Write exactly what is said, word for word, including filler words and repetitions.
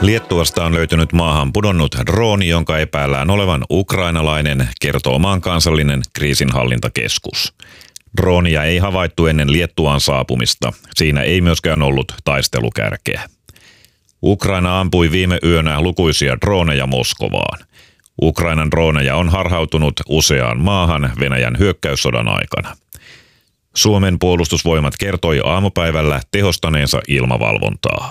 Liettuasta on löytynyt maahan pudonnut drooni, jonka epäillään olevan ukrainalainen, kertoo maan kansallinen kriisinhallintakeskus. Droonia ei havaittu ennen Liettuaan saapumista. Siinä ei myöskään ollut taistelukärkeä. Ukraina ampui viime yönä lukuisia drooneja Moskovaan. Ukrainan drooneja on harhautunut useaan maahan Venäjän hyökkäyssodan aikana. Suomen puolustusvoimat kertoi aamupäivällä tehostaneensa ilmavalvontaa.